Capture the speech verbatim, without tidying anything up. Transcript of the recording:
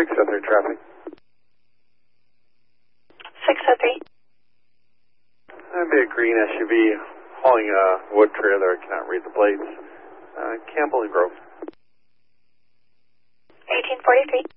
six oh three traffic. six oh three. That'd be a green S U V hauling a wood trailer. I cannot read the plates. Uh, Campbell and Grove. eighteen forty-three.